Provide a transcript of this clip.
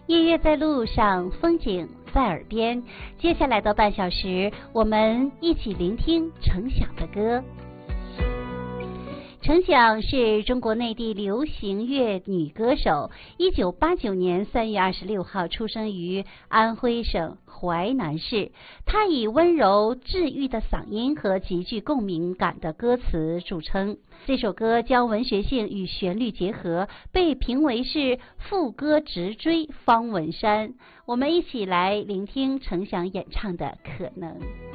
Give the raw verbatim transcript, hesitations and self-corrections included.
音乐在路上，风景在耳边。接下来的半小时，我们一起聆听程响的歌。程响是中国内地流行乐女歌手，一九八九年三月二十六号出生于安徽省淮南市。她以温柔治愈的嗓音和极具共鸣感的歌词著称。这首歌将文学性与旋律结合，被评为是副歌直追方文山。我们一起来聆听程响演唱的《可能》。